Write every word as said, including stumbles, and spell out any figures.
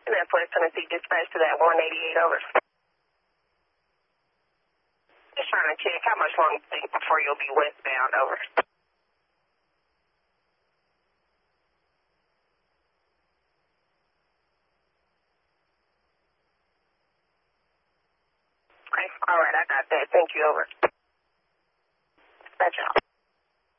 And that's West Tennessee dispatch to that one eighty-eight, over. Just trying to check how much longer you think before you'll be westbound, over. Okay, all right, I got that. Thank you, over. Dispatch out.